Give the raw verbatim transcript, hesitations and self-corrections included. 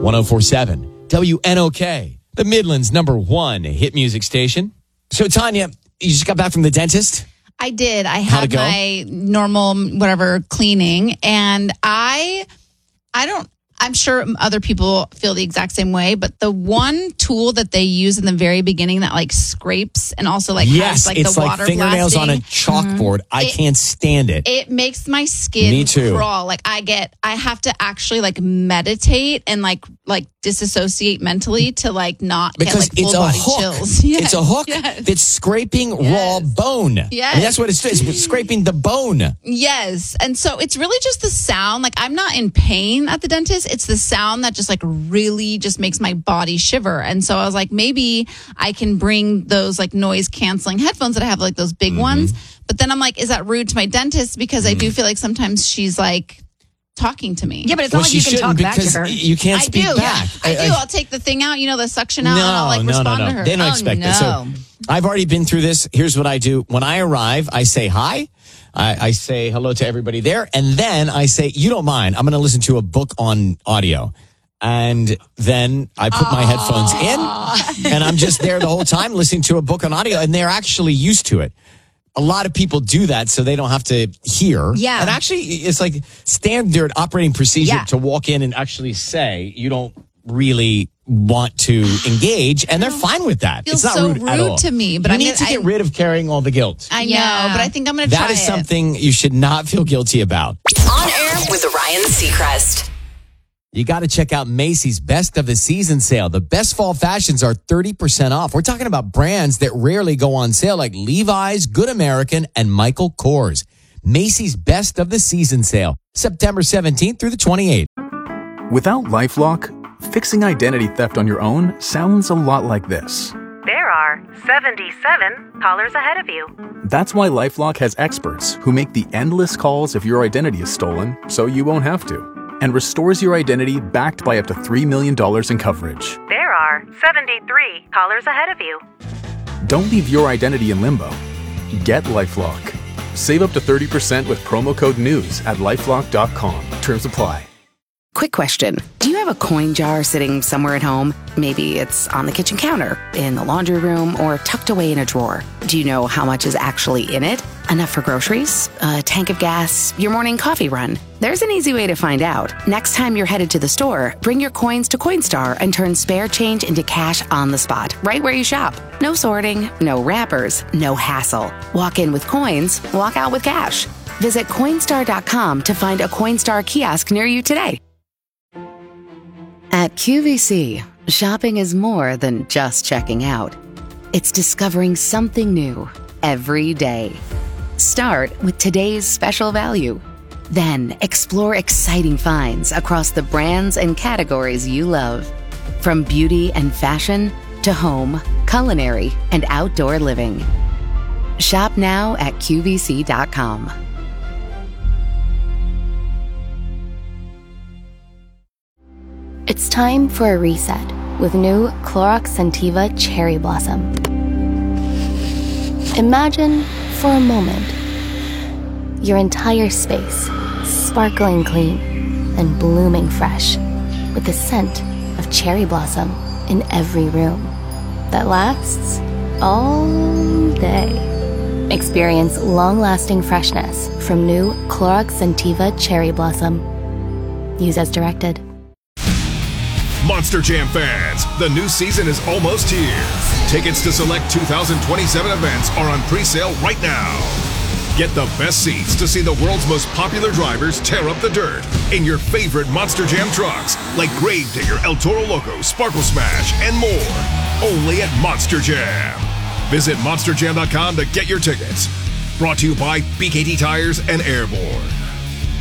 one oh four point seven W N O K, the Midland's number one hit music station. So, Tanya, you just got back from the dentist? I did. I How'd had it go? my normal, whatever, cleaning. And I, I don't, I'm sure other people feel the exact same way, but the one tool that they use in the very beginning that like scrapes and also like yes, has like it's the like water fingernails blasting, on a chalkboard. Mm-hmm. I it, can't stand it. It makes my skin Me too. crawl. Like I get, I have to actually like meditate and like like disassociate mentally to like not because get like it's full a body hook. chills. Yes, it's a hook yes. that's scraping Yes. raw bone. Yes. I mean, that's what it's, it's scraping the bone. Yes. And so it's really just the sound. Like I'm not in pain at the dentist. It's the sound that just like really just makes my body shiver. And so I was like, maybe I can bring those like noise canceling headphones that I have, like those big Mm-hmm. ones. But then I'm like, is that rude to my dentist? Because mm. I do feel like sometimes she's like talking to me. Yeah, but it's well, not like you can talk back to her. You can't I speak do. back. I, I do. I'll take the thing out, you know, the suction out, no, and I'll like no, respond no, no. to her. They don't oh, expect no. this. So I've already been through this. Here's what I do. When I arrive, I say hi. I, I say hello to everybody there. And then I say, you don't mind, I'm going to listen to a book on audio. And then I put my headphones in and I'm just there the whole time listening to a book on audio. And they're actually used to it. A lot of people do that so they don't have to hear. Yeah. And actually, it's like standard operating procedure Yeah. to walk in and actually say you don't really want to engage, and they're fine with that. Feels It's not so rude, at rude all. to me, but you I'm need gonna- to get I- rid of carrying all the guilt. I know, Yeah. but I think I'm going to That try is it. something you should not feel guilty about. On air with Ryan Seacrest. You got to check out Macy's Best of the Season sale. The best fall fashions are thirty percent off. We're talking about brands that rarely go on sale like Levi's, Good American, and Michael Kors. Macy's Best of the Season sale, September seventeenth through the twenty-eighth. Without LifeLock, fixing identity theft on your own sounds a lot like this. There are seventy-seven callers ahead of you. That's why LifeLock has experts who make the endless calls if your identity is stolen so you won't have to, and restores your identity backed by up to three million dollars in coverage. There are seventy-three callers ahead of you. Don't leave your identity in limbo. Get LifeLock. Save up to thirty percent with promo code NEWS at lifelock dot com. Terms apply. Quick question. Do you have a coin jar sitting somewhere at home? Maybe it's on the kitchen counter, in the laundry room, or tucked away in a drawer. Do you know how much is actually in it? Enough for groceries? A tank of gas? Your morning coffee run? There's an easy way to find out. Next time you're headed to the store, bring your coins to Coinstar and turn spare change into cash on the spot, right where you shop. No sorting, no wrappers, no hassle. Walk in with coins, walk out with cash. Visit Coinstar dot com to find a Coinstar kiosk near you today. At Q V C, shopping is more than just checking out. It's discovering something new every day. Start with today's special value. Then explore exciting finds across the brands and categories you love. From beauty and fashion to home, culinary, and outdoor living. Shop now at Q V C dot com. It's time for a reset with new Clorox Scentiva Cherry Blossom. Imagine, for a moment, your entire space sparkling clean and blooming fresh with the scent of cherry blossom in every room that lasts all day. Experience long-lasting freshness from new Clorox Scentiva Cherry Blossom. Use as directed. Monster Jam fans, the new season is almost here. Tickets to select two thousand twenty-seven events are on pre-sale right now. Get the best seats to see the world's most popular drivers tear up the dirt in your favorite Monster Jam trucks, like Gravedigger, El Toro Loco, Sparkle Smash, and more. Only at Monster Jam. Visit monster jam dot com to get your tickets. Brought to you by B K T Tires and Airborne.